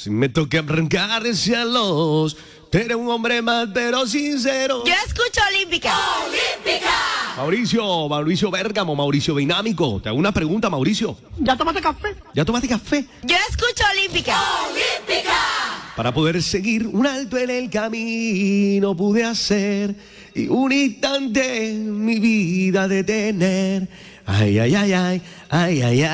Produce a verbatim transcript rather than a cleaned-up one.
Si me toca arrancar cielos, eres un hombre más pero sincero. Yo escucho Olímpica. ¡Olímpica! Mauricio, Mauricio Bérgamo, Mauricio Dinámico. Te hago una pregunta, Mauricio. ¿Ya tomaste café? ¿Ya tomaste café? Yo escucho Olímpica. ¡Olímpica! Para poder seguir un alto en el camino pude hacer y un instante en mi vida detener. Ay, ay, ay, ay, ay, ay, ay.